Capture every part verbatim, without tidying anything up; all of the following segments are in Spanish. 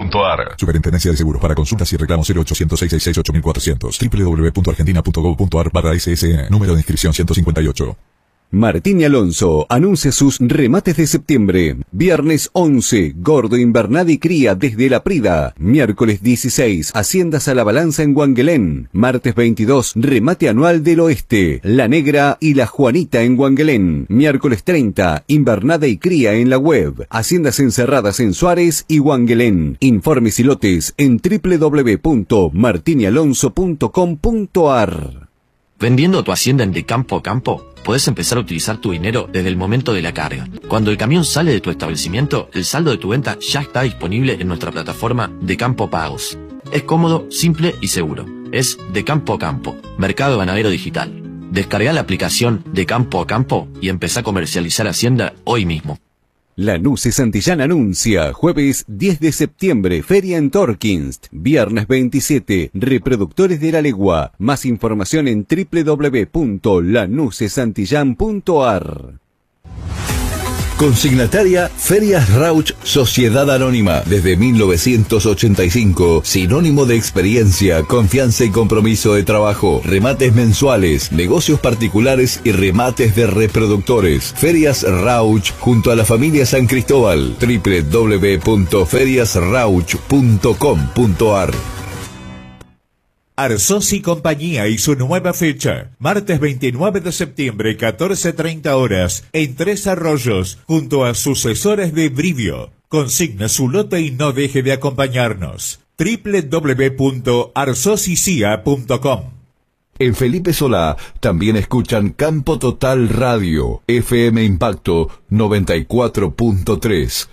punto ar. Superintendencia de Seguros. Para consultas y reclamos cero ochocientos, seiscientos sesenta y seis, ocho mil cuatrocientos. doble u doble u doble u punto argentina punto gov punto ar barra S S N. Número de inscripción ciento cincuenta y ocho. Martín y Alonso anuncia sus remates de septiembre. Viernes once, Gordo Invernada y Cría desde La Prida. Miércoles dieciséis, Haciendas a la Balanza en Guanguelén. Martes veintidós, remate anual del Oeste. La Negra y La Juanita en Guanguelén. Miércoles treinta, Invernada y Cría en la web. Haciendas encerradas en Suárez y Guanguelén. Informes y lotes en doble u doble u doble u punto martin y alonso punto com punto ar. Vendiendo tu hacienda en De Campo a Campo, podés empezar a utilizar tu dinero desde el momento de la carga. Cuando el camión sale de tu establecimiento, el saldo de tu venta ya está disponible en nuestra plataforma De Campo Pagos. Es cómodo, simple y seguro. Es De Campo a Campo, Mercado Ganadero Digital. Descarga la aplicación De Campo a Campo y empezá a comercializar hacienda hoy mismo. Lanusse Santillán anuncia, jueves diez de septiembre, feria en Torkins, viernes veintisiete, reproductores de la legua. Más información en doble u doble u doble u punto lanusse santillán punto ar. Consignataria Ferias Rauch Sociedad Anónima. Desde mil novecientos ochenta y cinco, sinónimo de experiencia, confianza y compromiso de trabajo. Remates mensuales, negocios particulares y remates de reproductores. Ferias Rauch junto a la familia San Cristóbal. doble u doble u doble u punto ferias rauch punto com punto ar. Arsos y Compañía y su nueva fecha, martes veintinueve de septiembre, catorce treinta horas, en Tres Arroyos, junto a sucesores de Brivio. Consigna su lote y no deje de acompañarnos. doble u doble u doble u punto arsosicia punto com. En Felipe Solá también escuchan Campo Total Radio, F M Impacto noventa y cuatro punto tres.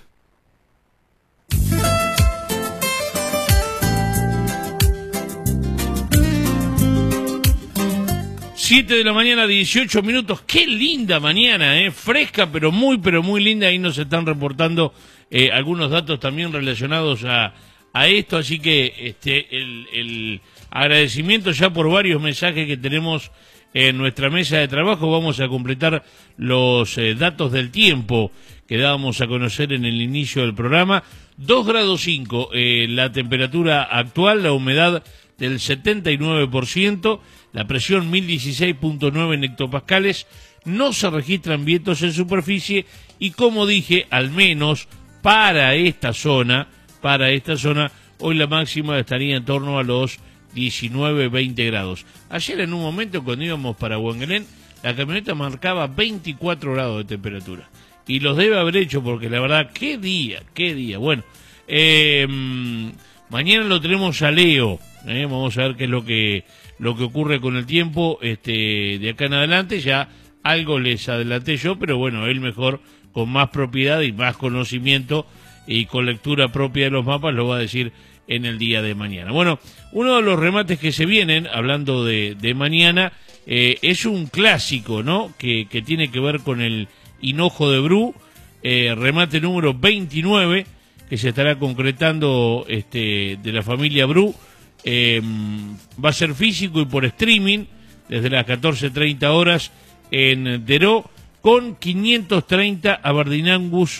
siete de la mañana, dieciocho minutos. Qué linda mañana, ¿eh? Fresca, pero muy, pero muy linda. Ahí nos están reportando eh, algunos datos también relacionados a, a esto. Así que este el, el agradecimiento ya por varios mensajes que tenemos en nuestra mesa de trabajo. Vamos a completar los eh, datos del tiempo que dábamos a conocer en el inicio del programa. dos grados cinco, eh, la temperatura actual, la humedad del setenta y nueve por ciento, la presión mil dieciséis punto nueve en hectopascales, no se registran vientos en superficie y, como dije, al menos para esta zona, para esta zona, hoy la máxima estaría en torno a los diecinueve, veinte grados. Ayer en un momento cuando íbamos para Guanguelén, la camioneta marcaba veinticuatro grados de temperatura. Y los debe haber hecho porque la verdad, qué día, qué día. Bueno, eh, mañana lo tenemos a Leo, eh, vamos a ver qué es lo que lo que ocurre con el tiempo este de acá en adelante. Ya algo les adelanté yo, pero bueno, él mejor, con más propiedad y más conocimiento y con lectura propia de los mapas, lo va a decir en el día de mañana. Bueno, uno de los remates que se vienen, hablando de, de mañana, eh, es un clásico, ¿no? Que, que tiene que ver con el Hinojo de Bru, eh, remate número veintinueve, que se estará concretando este de la familia Bru. Eh, va a ser físico y por streaming desde las catorce treinta horas en Deró, con quinientos treinta Aberdeen Angus,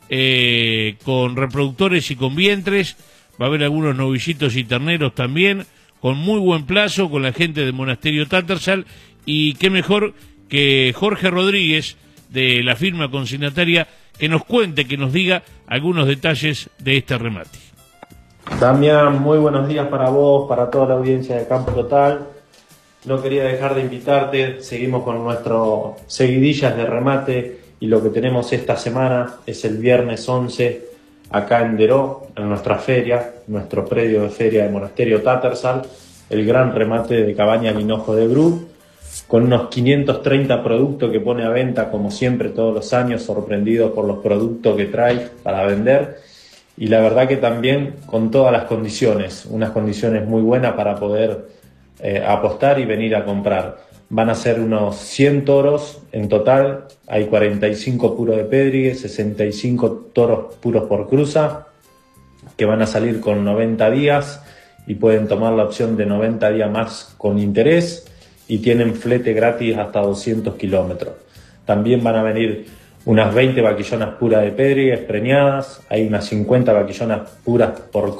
eh, con reproductores y con vientres. Va a haber algunos novillitos y terneros también, con muy buen plazo, con la gente del Monasterio Tattersall. Y qué mejor que Jorge Rodríguez, de la firma consignataria, que nos cuente, que nos diga algunos detalles de este remate. Damián, muy buenos días para vos, para toda la audiencia de Campo Total. No quería dejar de invitarte, seguimos con nuestro seguidillas de remate y lo que tenemos esta semana es el viernes once acá en Deró, en nuestra feria, nuestro predio de feria de Monasterio Tattersall, el gran remate de cabaña al Hinojo de Bru, con unos quinientos treinta productos que pone a venta, como siempre todos los años, sorprendido por los productos que trae para vender. Y la verdad que también con todas las condiciones, unas condiciones muy buenas para poder eh, apostar y venir a comprar. Van a ser unos cien toros en total, hay cuarenta y cinco puros de Pedrigue, sesenta y cinco toros puros por cruza, que van a salir con noventa días y pueden tomar la opción de noventa días más con interés y tienen flete gratis hasta doscientos kilómetros. También van a venir unas veinte vaquillonas puras de Pedrigue preñadas, hay unas cincuenta vaquillonas puras por